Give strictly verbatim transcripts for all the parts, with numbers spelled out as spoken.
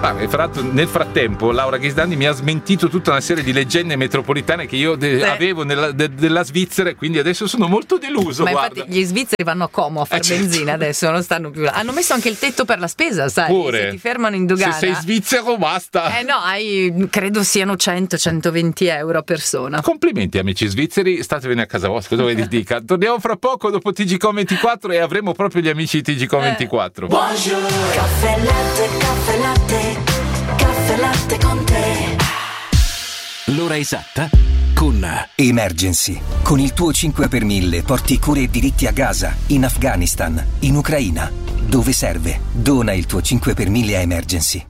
Ah, nel frattempo Laura Ghisdani mi ha smentito tutta una serie di leggende metropolitane che io de- avevo nella, de- della Svizzera, e quindi adesso sono molto deluso. Ma guarda. infatti gli svizzeri vanno a Como a fare eh, certo. benzina adesso, non stanno più là. Hanno messo anche il tetto per la spesa, sai? Pure. Se ti fermano in dogana. Se sei svizzero basta. Eh no, hai, credo siano cento centoventi euro a persona. Complimenti amici svizzeri, statevene a casa vostra, dove vi dica. Torniamo fra poco dopo T G Com ventiquattro e avremo proprio gli amici di T G Com ventiquattro. Eh. Buongiorno. Caffè latte, caffè latte. Caffè latte con te. L'ora esatta con Emergency. Con il tuo cinque per mille porti cure e diritti a Gaza, in Afghanistan, in Ucraina. Dove serve? Dona il tuo cinque per mille a Emergency.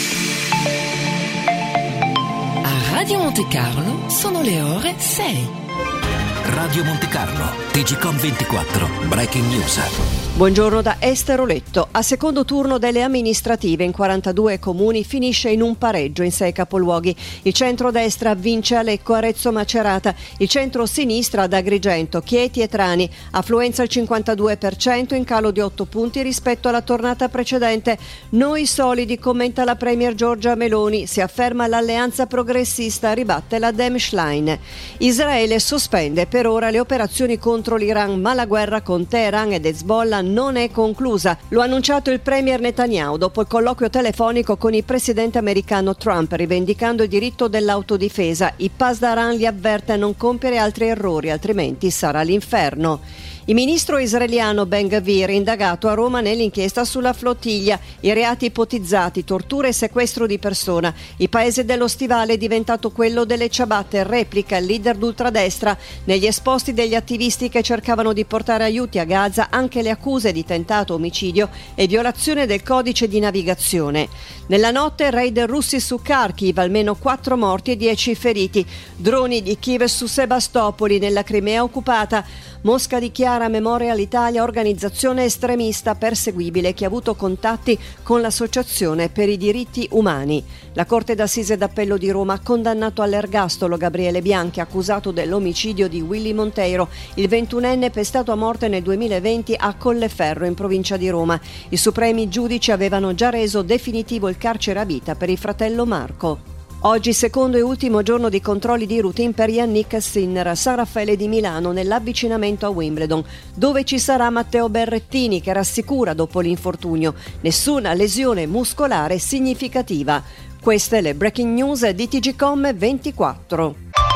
A Radio Monte Carlo sono le ore sei. Radio Monte Carlo, T G Com ventiquattro, Breaking News. Buongiorno da Esther Oletto. A secondo turno delle amministrative in quarantadue comuni finisce in un pareggio in sei capoluoghi. Il centro-destra vince a Lecco, Arezzo, Macerata. Il centro-sinistra ad Agrigento, Chieti e Trani. Affluenza al cinquantadue per cento, in calo di otto punti rispetto alla tornata precedente. Noi solidi, commenta la premier Giorgia Meloni. Si afferma l'alleanza progressista, ribatte la Dem Schlein. Israele sospende per ora le operazioni contro l'Iran, ma la guerra con Teheran ed Hezbollah non è conclusa. Lo ha annunciato il premier Netanyahu dopo il colloquio telefonico con il presidente americano Trump, rivendicando il diritto dell'autodifesa. I Pasdaran li avverte a non compiere altri errori, altrimenti sarà l'inferno. Il ministro israeliano Ben Gvir, indagato a Roma nell'inchiesta sulla flottiglia, i reati ipotizzati, tortura e sequestro di persona. Il paese dello stivale è diventato quello delle ciabatte, replica il leader d'ultradestra. Negli esposti degli attivisti che cercavano di portare aiuti a Gaza anche le accuse di tentato omicidio e violazione del codice di navigazione. Nella notte raid russi su Kharkiv, almeno quattro morti e dieci feriti. Droni di Kiev su Sebastopoli, nella Crimea occupata. Mosca dichiara memoria all'Italia organizzazione estremista perseguibile che ha avuto contatti con l'Associazione per i diritti umani. La Corte d'Assise d'Appello di Roma ha condannato all'ergastolo Gabriele Bianchi, accusato dell'omicidio di Willy Monteiro, il ventunenne pestato a morte nel duemilaventi a Colleferro in provincia di Roma. I supremi giudici avevano già reso definitivo il carcere a vita per il fratello Marco. Oggi secondo e ultimo giorno di controlli di routine per Yannick Sinner a San Raffaele di Milano nell'avvicinamento a Wimbledon, dove ci sarà Matteo Berrettini che rassicura dopo l'infortunio nessuna lesione muscolare significativa. Queste le breaking news di T G Com ventiquattro.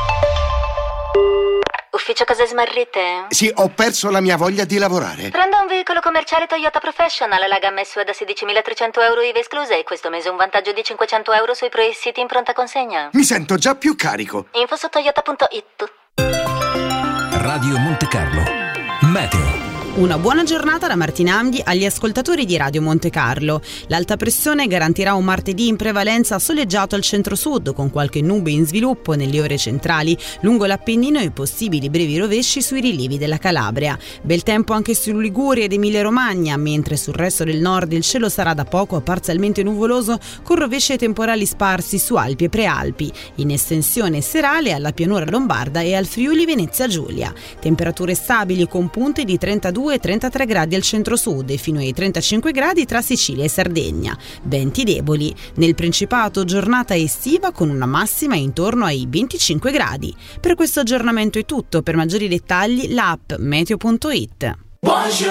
Ufficio cose smarrite? Sì, ho perso la mia voglia di lavorare. Prendo un veicolo commerciale Toyota Professional, la gamma S U V da sedicimilatrecento euro I V A escluse e questo mese un vantaggio di cinquecento euro sui pre-siti in pronta consegna. Mi sento già più carico. Info su toyota punto it. Radio Monte Carlo, meteo. Una buona giornata da Martina Amdi agli ascoltatori di Radio Monte Carlo. L'alta pressione garantirà un martedì in prevalenza soleggiato al centro-sud, con qualche nube in sviluppo nelle ore centrali, lungo l'Appennino e possibili brevi rovesci sui rilievi della Calabria. Bel tempo anche su Liguria ed Emilia-Romagna, mentre sul resto del nord il cielo sarà da poco a parzialmente nuvoloso, con rovesci e temporali sparsi su Alpi e Prealpi, in estensione serale alla pianura lombarda e al Friuli Venezia Giulia. Temperature stabili con punte di trentadue e trentatré gradi al centro-sud e fino ai trentacinque gradi tra Sicilia e Sardegna. Venti deboli. Nel Principato giornata estiva con una massima intorno ai venticinque gradi. Per questo aggiornamento è tutto. Per maggiori dettagli l'app meteo punto it. Buongiorno.